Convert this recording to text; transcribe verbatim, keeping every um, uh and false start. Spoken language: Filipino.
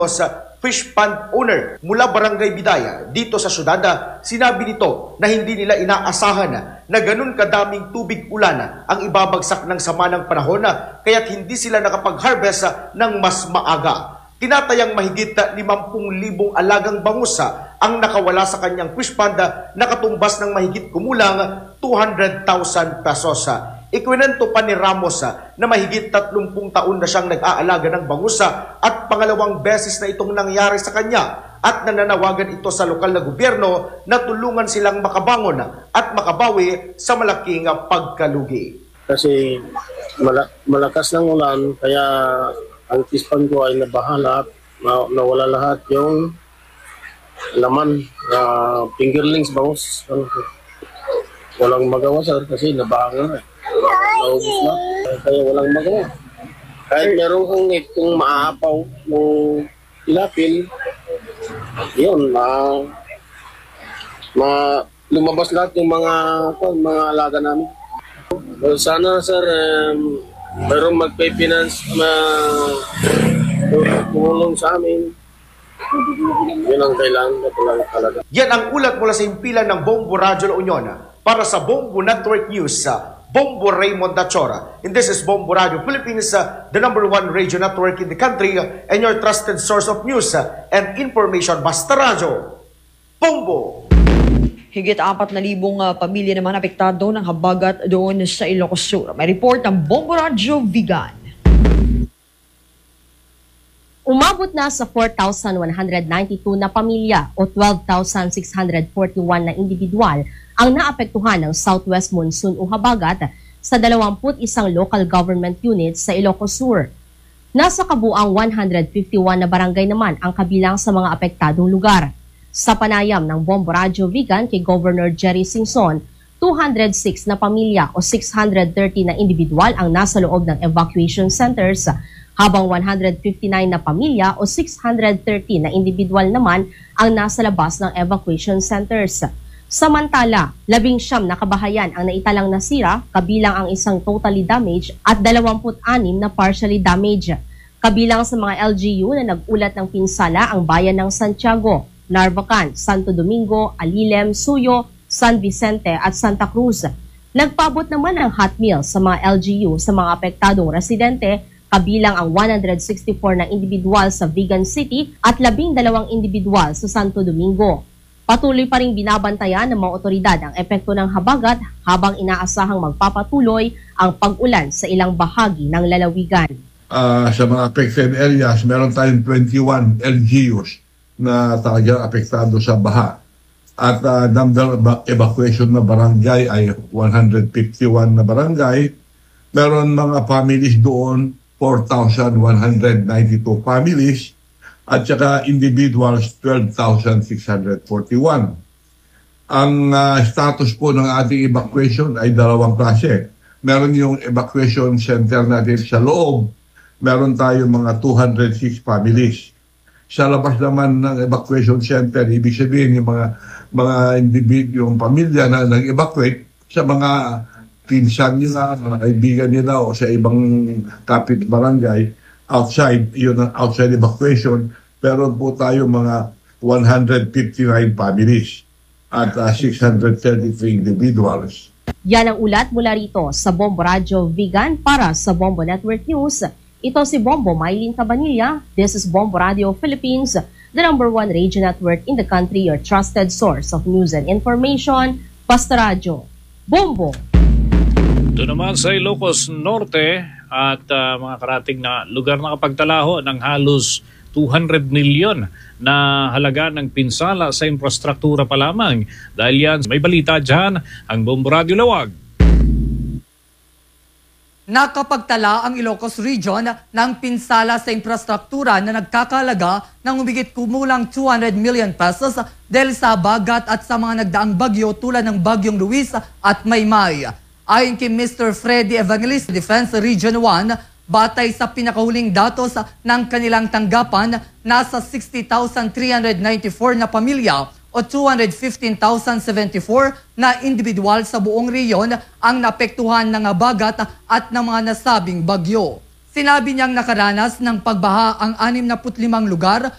sa fish pond owner mula Barangay Bidaya dito sa syudad. Sinabi nito na hindi nila inaasahan na ganun kadaming tubig ulan ang ibabagsak ng sama ng panahon kaya't hindi sila nakapag-harvest ng mas maaga. Tinatayang mahigit limampu libong alagang bangus ang nakawala sa kanyang fish pond na katumbas ng mahigit kumulang two hundred thousand pesos. Ikwinento pa ni Ramos na mahigit tatlumpung taon na siyang nag-aalaga ng bangus at pangalawang beses na itong nangyari sa kanya at nananawagan ito sa lokal na gobyerno na tulungan silang makabangon at makabawi sa malaking pagkalugi. Kasi malakas ng ulan kaya ang tispan ko ay nabahala, na, nawala lahat yung laman, uh, fingerlings, bangus. Walang magawa sir kasi nabaha na eh. Naubos na, kaya walang magawa. Kahit meron kong itong maapaw ng tilapil, yun, ma, ma, lumabas lahat yung mga, mga alaga namin. Well, sana sir, um, mayroong magpay-finance na tumulong sa amin. Yun ang kailangan na talaga. Yan ang ulat mula sa himpilan ng Bombo Radio La Union. Para sa Bombo Network News, Bombo Raymond Dachora. And this is Bombo Radio Philippines, the number one radio network in the country and your trusted source of news and information. Basta Radio, Bombo! Higit apat na libong uh, pamilya naman apektado ng habagat doon sa Ilocos Sur. May report ng Bombo Radio Vigan. Umabot na sa four thousand one hundred ninety-two na pamilya o twelve thousand six hundred forty-one na individual ang naapektuhan ng Southwest Monsoon o habagat sa twenty-one local government units sa Ilocos Sur. Nasa kabuang one hundred fifty-one na barangay naman ang kabilang sa mga apektadong lugar. Sa panayam ng Bombo Radio Vigan kay Governor Jerry Singson, two hundred six na pamilya o six hundred thirty na individual ang nasa loob ng evacuation centers, habang one hundred fifty-nine na pamilya o six hundred thirty na individual naman ang nasa labas ng evacuation centers. Samantala, labing siyam na kabahayan ang naitalang nasira, kabilang ang isang totally damaged at dalawampu't anim na partially damaged. Kabilang sa mga L G U na nag-ulat ng pinsala ang bayan ng Santiago, Narvacan, Santo Domingo, Alilem, Suyo, San Vicente at Santa Cruz. Nagpabot naman ang hot meal sa mga L G U sa mga apektadong residente, kabilang ang one hundred sixty-four na individual sa Vigan City at labing dalawang individual sa Santo Domingo. Patuloy pa rin binabantayan ng mga otoridad ang epekto ng habagat habang inaasahang magpapatuloy ang pag-ulan sa ilang bahagi ng lalawigan. Uh, sa mga affected areas, meron tayong twenty-one L G Us na talagang apektado sa baha. At uh, number of evacuation na barangay ay one hundred fifty-one na barangay. Meron mga families doon, four thousand one hundred ninety-two families. At saka individuals, twelve thousand six hundred forty-one. Ang uh, status po ng ating evacuation ay dalawang klase. Meron yung evacuation center natin sa loob. Meron tayong mga two hundred six families. Sa labas naman ng evacuation center, ibig sabihin yung mga mga individual, yung pamilya na nag-evacuate sa mga pinsan nila, mga kaibigan nila o sa ibang kapit barangay, outside, yun ang outside evacuation. Pero po tayo mga one hundred fifty-nine families at uh, six hundred thirty-three individuals. Yan ang ulat mula rito sa Bombo Radio Vigan para sa Bombo Network News. Ito si Bombo Mylene Cabanilla. This is Bombo Radio Philippines, the number one radio network in the country, your trusted source of news and information. Basta Radio, Bombo. Ito naman sa Ilocos Norte at uh, mga karating na lugar na kapagtalaho ng halos two hundred milyon na halaga ng pinsala sa infrastruktura pa lamang. Dahil yan, may balita dyan, ang Bombo Radio Lawag. Nakapagtala ang Ilocos Region ng pinsala sa infrastruktura na nagkakalaga ng humigit kumulang two hundred million pesos dahil sa bagat at sa mga nagdaang bagyo tulad ng Bagyong Luis at Maymay. Ayon kay Mister Freddy Evangelista, Defense Region one, batay sa pinakahuling datos ng kanilang tanggapan, nasa sixty thousand three hundred ninety-four na pamilya o two hundred fifteen thousand seventy-four na individual sa buong reyon ang naapektuhan ng bagat at ng mga nasabing bagyo. Sinabi niyang nakaranas ng pagbaha ang anim na putlimang lugar